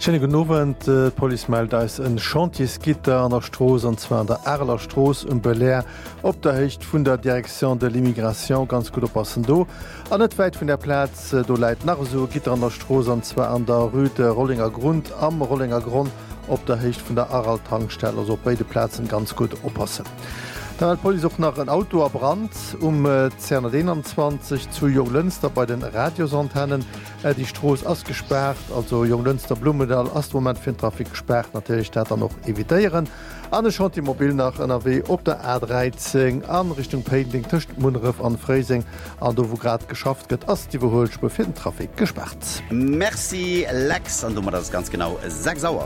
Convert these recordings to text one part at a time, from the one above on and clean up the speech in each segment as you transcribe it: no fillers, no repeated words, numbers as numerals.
Schönen guten Abend, Police meldet, da ist ein Chantiersgitter an der Straße, und zwar an der Erlerstraße in Bel-Air, ob der Hecht von der Direktion de l'Immigration, ganz gut aufpassen da. An nicht weit von der Platz, da leitet nach so Gitter an der Straße, und zwar an der Rüte Rollinger Grund, am Rollinger Grund, ob der Hecht von der Aral-Tankstelle, also beide Plätzen ganz gut aufpassen. Dann hat die Polizei auch nach ein Auto erbrannt, 10:21 zu Junglünster bei den Radiosantennen. Die Straße ist gesperrt, also Junglünster Blumedal ist im Moment für den Trafik gesperrt. Natürlich das dann noch evitieren. An schon die Mobil nach NRW auf der A13 an Richtung Painting zwischen Munref an Freising, an wo gerade geschafft wird, ist die Überholspur für den Trafik gesperrt. Merci Lex, und du machst das ganz genau 6 Sauer.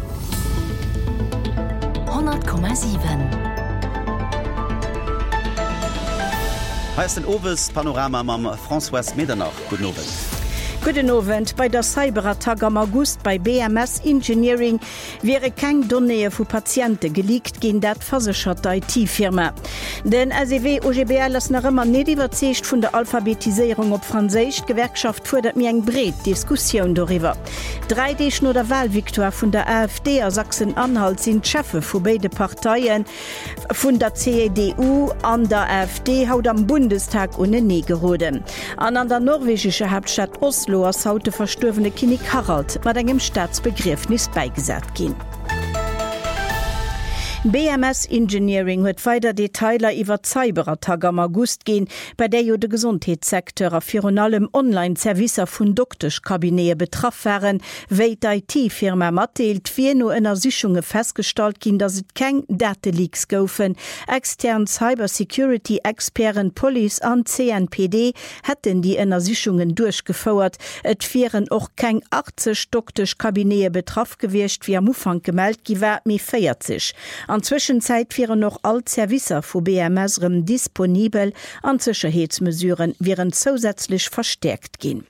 100,7 Heißt den Oves Panorama am François Medernach. Guten Abend. Guten Abend. Bei der Cyberattack am August bei BMS Engineering wäre kein Données vu Patienten geleakt gegen dat versichert IT-Firma. Den SEW OGBL ist noch immer nicht überzeugt von der Alphabetisierung op Französisch. Gewerkschaft fordert mir eng bret Diskussion darüber. 3D oder Wahlviktor von der AfD aus Sachsen-Anhalt sind Chefe von beide Parteien von der CDU an der AfD haut am Bundestag ohne nie geroden. An der norwegische Hauptstadt Oslo als haute verstorvene Kinnig Harald mat engem Staatsbegriffnis beigesat gin. BMS Engineering huet weiter Detailer iwwer Cyberattack am August gin, bei der jo de Gesundheitssektor a Fi allem Online-Servicer vun Doktorkabinee betraff waren, wéi d'IT-Firma matteelt fir no ënner Sichunge feststalt gin, dat et keng Dataleaks goufen. Extern Cybersecurity-Experen Police an CNPD hätten die ënner Sichungen durchgefauert. Et viren och keng 80 Doktorkabinee betraff gewircht, wie am Ufang gemeldt giwer mi 40. An Zwischenzeit wären noch all Servicer vu BMS disponibel, an Sicherheitsmesuren wären zusätzlich verstärkt gehen.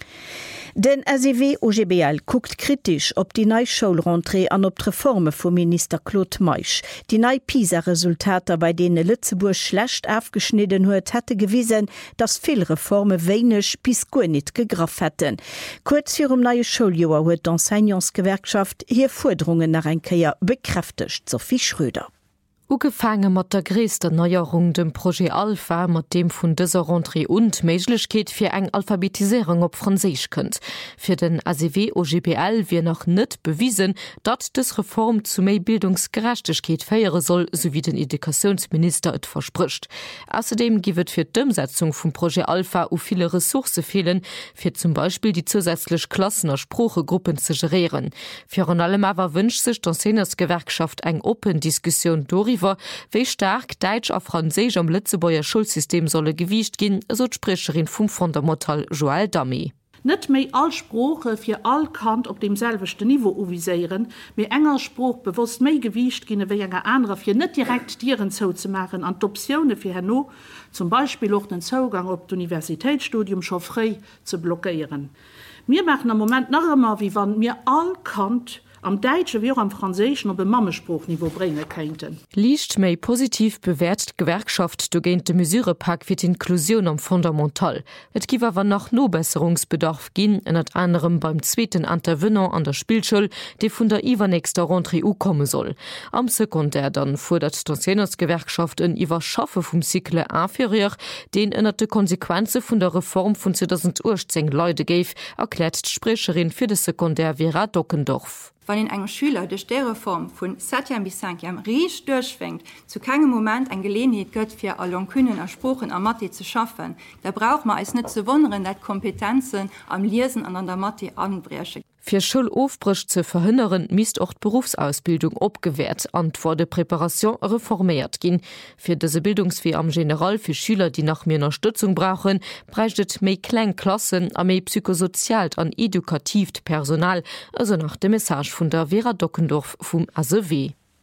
Den SEW OGBL guckt kritisch op die neue Schulrentrée an op Reforme vom Minister Claude Meisch. Die neue PISA-Resultate, bei denen Lützeburg schlecht aufgeschnitten huet, hätte gewiesen, dass viele Reformen wenig bis gar nicht gegraf hätten. Kurz vor dem neuen Schuljahr huet d'Enseignants-Gewerkschaft hier Forderungen nach Einkeier bekräftigt, Sophie Schröder. Ugefangen mat der gréesster Neuerung dem Projekt Alpha mat dem vun dëser Rentrée und Meiglechkeet fir eng Alphabetisierung op Franzésisch kënnt. Fir den ACW OGBL wie noch net bewiesen, dat des Reform zu méi Bildungsgerechtegkeet féiere soll, sowie den Edukationsminister et verspricht. Außerdem giwet fir d'Umsetzung vum Projekt Alpha u viele Ressource fehlen, fir zum Beispiel die zusätzlich Klassener Spruchegruppen zu gerieren. Fir an allem awer wünscht sich d'Enseignants-Gewerkschaft eng Open-Diskussion darüber, wie stark Deutsch auf Französisch am Lützebauer Schulsystem solle gewicht gehen, so die Sprecherin vom Fundamental Joël Damy. Nicht mehr alle Sprachen für all Kant auf demselben Niveau uvisieren, mehr enger Spruch bewusst mehr gewicht gehen wie enger andere für nicht direkt Tieren zu machen, an Optionen für Hanno, zum Beispiel auch den Zugang auf das Universitätsstudium schon frei zu blockieren. Wir machen im Moment noch immer, wie wenn wir all Kant am Deutschen wie auch am Französischen auf ein Mammespruchniveau bringen könnten. Licht méi positiv bewährt Gewerkschaft dogent de Mesurepack fir d'Inklusion am Fundamental. Et giwer awer noch no Besserungsbedarf ginn, ennner anderem beim zweiten Intervenant an der Spielschule, de vun der iwwernächster Rentrée komme soll. Am Sekundär dann fordert d'Enseignants-Gewerkschaft en iwwer Schaffe vum Cycle inferieur, den ënnert de Konsequenze vun der Reform vun 2010 Leute géif, erklärt d'Sprecherin fir de Sekundär Vera Dockendorf. Wenn in einem Schüler durch die Reform von 7 bis 5 Jahren richtig durchschwenkt, zu keinem Moment ein Gelegenheit gibt, für alle Können Ersprochen am Mathe zu schaffen, da braucht man es nicht zu wundern, dass Kompetenzen am Lesen an der Mathe anbrechen. Für Schulaufbrüche zu verhindern, misst auch die Berufsausbildung abgewehrt, antwort de Präparation reformiert gehen. Für diese Bildungsweg am General für Schüler, die nach mehr Unterstützung brauchen, bräuchtet mehr Kleinklassen, mehr psychosozial und edukativ Personal, also nach dem Message von der Vera Dockendorf vom ACW.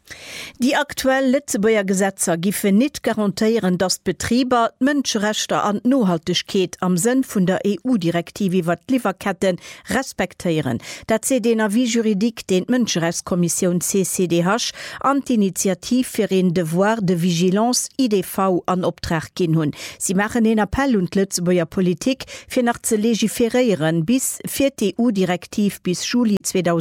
Die aktuell Lützeburger Gesetzer gife net garantiieren, dass Betrieber Mënscherechter an Nohaltegkeet am Sinn vun der EU-Direktive iwwer Lieferketten respektieren. Dat CDNAV Juridik den Mënscherechtskommission CCDH an d'Initiativ fir en Devoir de Vigilance IDV an Optrag gin hunn. Sie machen den Appell und Lützeburger Politik fir nach ze legiferieren bis fir die EU-Direktiv bis Juli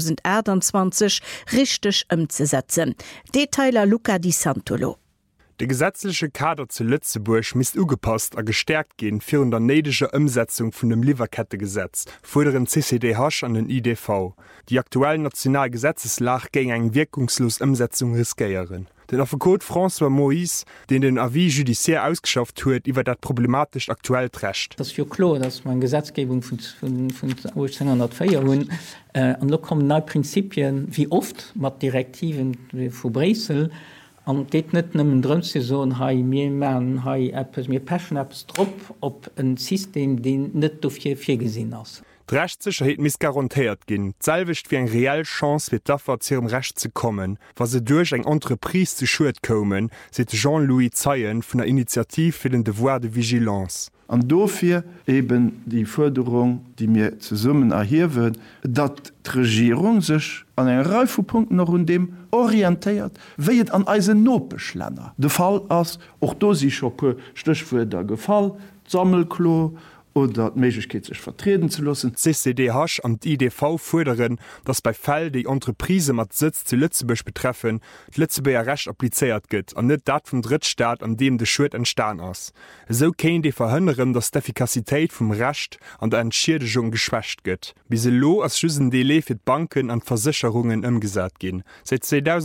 2021 richtig umzusetzen. Detailer Luca Di Santolo. De gesetzliche Kader zu Lützeburg misst ugepasst a gestärkt gehen für der nedische Umsetzung von dem Lieferkettegesetz, forderen CCDH an den IDV. Die aktuellen Nationalgesetzeslage gegen eng wirkungslos Umsetzung riskieren. Den Advokat François Moïse, den Avis judiciaire ausgeschafft huet, iwwer dat problematisch aktuell trächt. Das ist klar, dass man Gesetzgebung von 1804 hun an da kommen neue Prinzipien wie oft mat Direktiven vu Bresel an dit net nëmmen Drsaison ha mir man ha mir Passionapps trop op ein System den net dofir gesinn ass. Rechtssicherheit miss garantiert gin. Selwicht wie eng reell Chance wird dafür zu ihrem Recht zu kommen, was se durch eng Entreprise zu Schuld kommen, se Jean-Louis Zeyen von der Initiative für den Devoir de Vigilance. An dofir eben die Forderung, die mir zu summen erheben, dat die Regierung sich an en Reihe von Punkten noch und dem orientiert, wieet an eisen Notbeschlenner. De Fall as auch dosi Schoppe Stichwörter Gefall, Sammelklo, oder die Möglichkeit, sich vertreten zu lassen. CCDH und die IDV fordern, dass bei Fällen, die Entreprise mit Sitz zu Lützeburg betreffen, das Lützeburger Recht appliziert wird und nicht das vom Drittstaat, an dem die Schuld entstanden ist. So können die verhindern, dass die Effektivität vom Recht und der Entschädigung geschwächt wird. Bis lo als schüssen Delay für Banken und Versicherungen umgesetzt gehen. Seit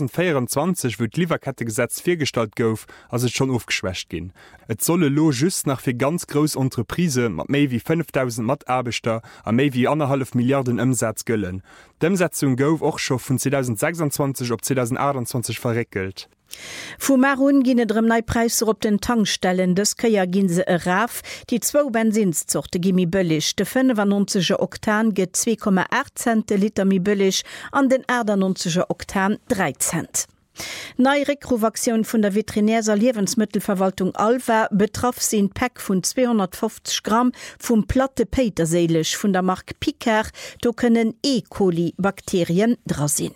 2024 wird das Lieferkettegesetz vorgestellt gouf, als es schon aufgeschwächt gehen. Es solle lo just nach für ganz große Entreprisen mit méi wie 5.000 Matarbeter a méi wie 1,5 Milliarden Umsatz gëllen. D'Umsetzung gouf och scho vun 2026 op 2028 verrekelt. Fu Marun ginne drem Neipreiser op den Tankstellen des Köier ginse e Raf, die 2 Bensinzochte gimi bëllig. De 95 Oktan get 2,8 Cent Liter mi bëllig, an den 90 Oktan 3 Cent. Neue Rekrovaktion von der Veterinärser Lebensmittelverwaltung Alva betraf sie Pack von 250 Gramm vom platte Peterseelisch von der Marke Picard, da können E. coli-Bakterien drasin.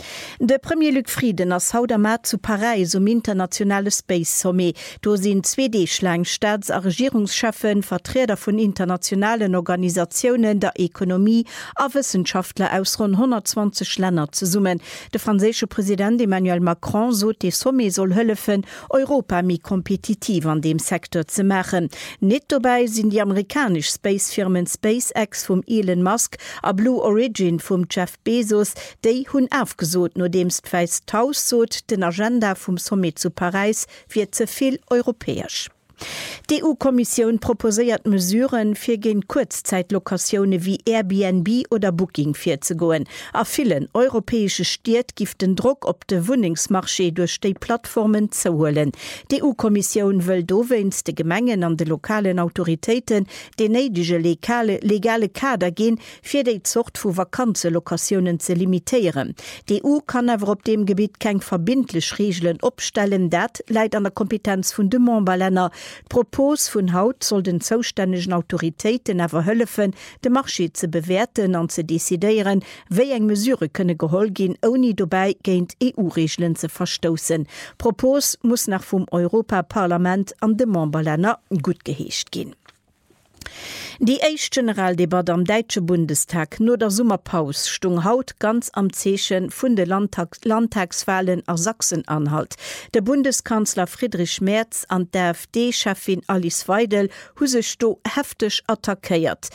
De Premier Luc Frieden ass Haudermat zu Paris internationale Space Summit. Do sind 2D-Schlang Staats- a Regierungschefen, Vertreter von internationalen Organisationen der Ökonomie a Wissenschaftler aus rund 120 Länder zu summen. Der französische Präsident Emmanuel Macron so de Summit soll helfen, Europa mi kompetitiv an dem Sektor zu machen. Nicht dabei sind die amerikanischen Spacefirmen SpaceX vom Elon Musk a Blue Origin vom Jeff Bezos, die hun aufgesucht, nur demst feist tausot den Agenda vom Summit zu Paris wird zu viel europäisch. Die EU-Kommission proposiert Mesuren für gen Kurzzeitlokationen wie Airbnb oder Booking vorzugehen. A vielen europäische Städte gibt den Druck op de Wohnungsmarché durch die Plattformen zu holen. Die EU-Kommission will dowens de Gemengen an de lokalen Autoritäten de neidige legale Kader gehen, für die Zucht von Vakanzelokationen zu limitieren. Die EU kann aber auf dem Gebiet kein verbindlich Regeln aufstellen, dat leidet an der Kompetenz von de Memberländer. Propos vun Haut soll den zoustännegen Autoritäten awer hëllefen, de Marché ze bewerten an ze desideieren, wéi eng Mesure kënne geholl gin, oni dobei géint EU-Regeln ze verstossen. Propos muss nach vum Europaparlament an de Memberlänner gut geheescht gin. Die Generaldebatte am Deutsche Bundestag nur der Sommerpaus stung haut ganz am Zeschen vun de Landtagswahlen a Sachsen-Anhalt. Der Bundeskanzler Friedrich Merz an der AfD-Chefin Alice Weidel huse sto heftig attackiert.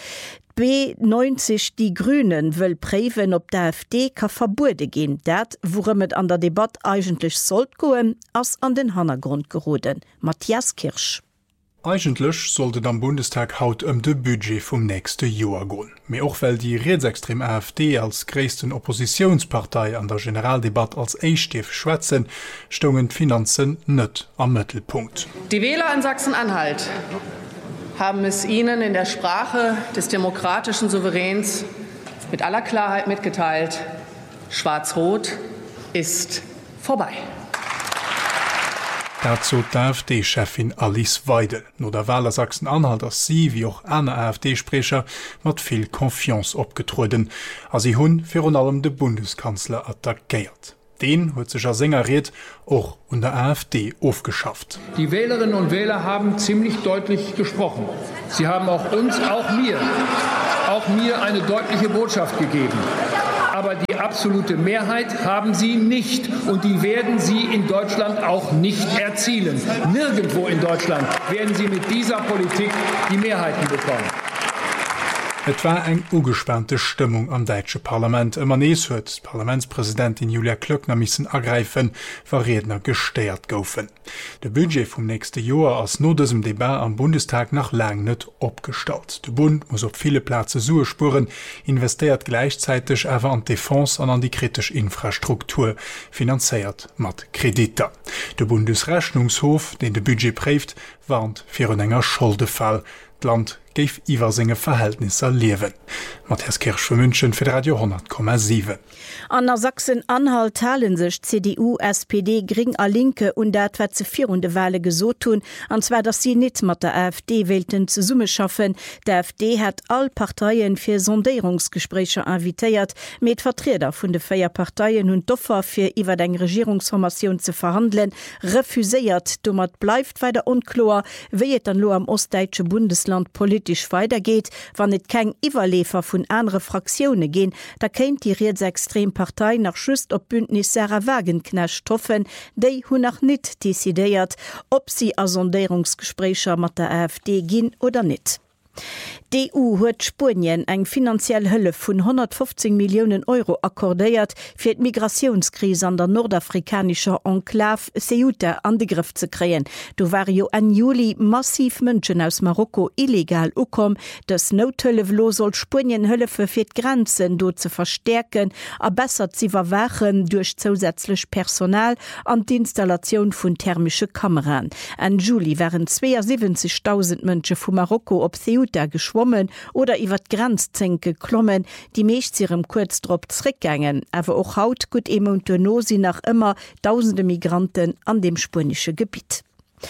B90 die Grünen will präven, ob der AfD ka verbude gehen. Dat, worum es an der Debatte eigentlich sollt goen, as an den Hintergrund geroden. Matthias Kirsch. Eigentlich sollte am Bundestag haut de Budget vom nächste Jahr gehen. Mir auch weil die rechtsextreme AfD als größten Oppositionspartei an der Generaldebatte als Eistief schwätzen, stungen Finanzen nicht am Mittelpunkt. Die Wähler in Sachsen-Anhalt haben es ihnen in der Sprache des demokratischen Souveräns mit aller Klarheit mitgeteilt: Schwarz-Rot ist vorbei. Dazu die AfD-Chefin Alice Weidel. No der Wahl Sachsen-Anhalt als sie wie auch andere AfD-Sprecher mat viel Confiance opgetruden, as sie hunn für an allem de Bundeskanzler attackiert. Den huet sich als Sängerred auch unter AfD aufgeschafft. Die Wählerinnen und Wähler haben ziemlich deutlich gesprochen. Sie haben auch uns, auch mir eine deutliche Botschaft gegeben. Aber die absolute Mehrheit haben sie nicht und die werden sie in Deutschland auch nicht erzielen. Nirgendwo in Deutschland werden sie mit dieser Politik die Mehrheiten bekommen. Et war eng ugespannte Stimmung am deutsche Parlament. Immer nees huet Parlamentspräsidentin Julia Klöckner missen ergreifen, war Redner gesteiert goufen. De Budget vom nächste Jahr als no diesem Debat am Bundestag nach lang net opgestaut. De Bund muss op viele Plätze Suespuren, investiert gleichzeitig aber an Defense an die kritische Infrastruktur, finanziert mat Krediter. De Bundesrechnungshof, den de Budget prägt, warnt für einen enger Schuldefall. Land geif iwwer senge Verhältnisse lewen. Matthias Kirsch für München für Radio 10,7. An der Sachsen-Anhalt teilen sich CDU, SPD, Grün a Linke und der ze virunde Wale gesot tun, anzwer dass sie net mat der AfD wählten zu Summe schaffen. Der AfD hat all Parteien fir Sondierungsgespräche invitéiert, mit Vertreter vun de Feierparteien und Doffer fir iwwer eng Regierungsformation zu verhandeln, refuséiert. Dummer bleibt weiter unklar, wie dann lo am ostdeutsche Bundesland politisch weitergeht, wann net kein Iwerlefer vun andere Fraktionen gehen, da kennt die Rechtsextrempartei nach schüst op Bündnis Sarah Wagenknecht hoffen, déi hun nach net desideiert, ob sie a Sondierungsgesprächer mat der AfD gin oder net. Die EU huet Spurien eng finanziell Hëlle vun 115 Millionen Euro akkordéiert fir d' Migrationskrise an der nordafrikanischer Enklave Ceuta an de Griff ze kreen. Du war jo an Juli massiv Mënschen aus Marokko illegal ukom, dess Nothëlle lo soll Spurien Hëllefe fir d' Grenzen do ze verstärken, a bessert sie verwachen durch zusätzlich Personal an die Installation vun thermische Kameran. An Juli waren 72.000 Mënsche vu Marokko op Ceuta geschwommen oder iwwer Grenzzenke klommen, die meescht ihrem Kurzdrop zrickgängen, awer och haut gut emotonosi nach immer tausende Migranten an dem spanische Gebiet.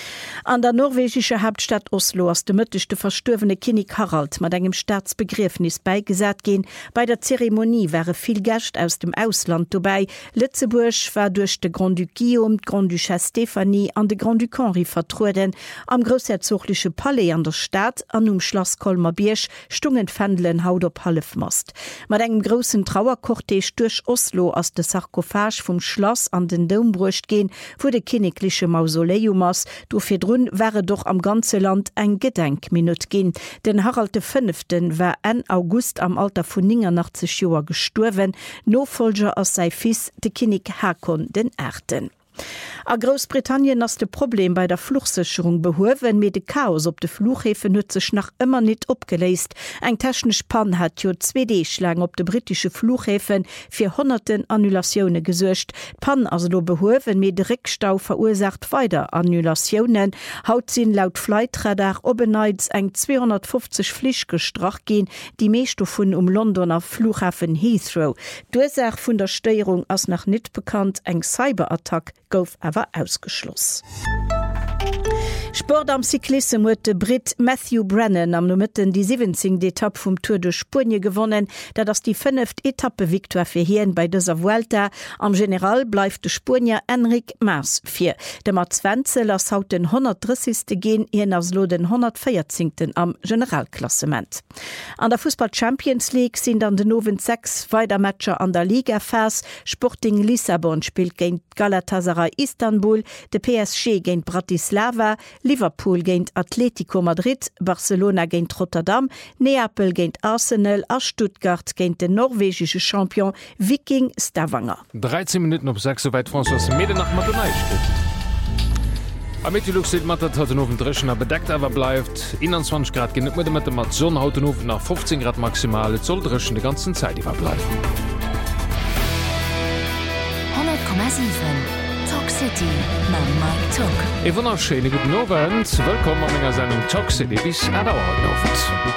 An der norwegische Hauptstadt Oslo aus dem müttechte verstorvene König Harald mat engem Staatsbegriffnis beigesat gehen. Bei der Zeremonie wäre viel Gast aus dem Ausland dabei. Lützeburg war durch de Grand Duc Guillaume, Grand Duchesse Stephanie an de Grand Duc Henri vertruden. Am großherzogliche Palais an der Stadt an Schloss Kolmarbiersch stungen Fändlen haut op Halfmast. Mat engem großen Trauerkortege durch Oslo aus de Sarkophage vom Schloss an den Dombrucht gehen, wo de königliche Mausoleum aus. Dofir drun wäre doch am ganze Land eng Gedenkminut gin. Den Harald V. war en August am Alter vun 89 Joer gestorwen, Nofolger aus sei Fils de König Hakon den Erten. A Großbritannien ass de Problem bei der Fluchsicherung behowen mit de Chaos op de Flughäfen nutzech nach immer net opgeleist. Eg technisch Pan hat jo 2D-Schläng op de britische Flughäfen fir hunderten Annulationune gesuercht. Pan as do behowen mit de Rickstau verursacht weiter Annulationen. Haut sinn laut Flightradar obeneids eng 250 Flich gestrach gin, die meessto vun Londoner Flughafen Heathrow. D'Ursach vun der Steierung ass nach net bekannt, eng Cyberattack gouf awer ausgeschloss. Sport am Cyklisse huet de Brit Matthew Brennan am Nomitten die 17. Etappe vum Tour de Spurnie gewonnen, dat ass die 5. Etappe Viktoire fir hien bei dëser Vuelta. Am General bleif de Spurnier Enric Mas 4. De mat Zwenzel ass haut den 130. Gen hien ass lo den 114. am Generalklassement. An der Fußball Champions League sind an den nowen 6 Weitermatscher an der Liga fas. Sporting Lissabon spielt géint Galatasaray Istanbul, de PSG géint Bratislava, Liverpool géint Atletico Madrid, Barcelona géint Rotterdam, Neapel géint Arsenal, a Stuttgart géint den norwegische Champion Viking Stavanger. 13 Minuten op 6 soweit François Mede nach Matonei steht. Am Metilux sieht man, dass heute noch Dreschen bedeckt aber bleibt. 21 Grad genug mit dem Sonne heute noch nach 15 Grad maximal. Es soll Dreschen die ganze Zeit überbleiben. 100,7 Talk City, Mike Talk. Wunderschönen guten Abend. Willkommen an meiner Sendung Talk City bis an der Abend.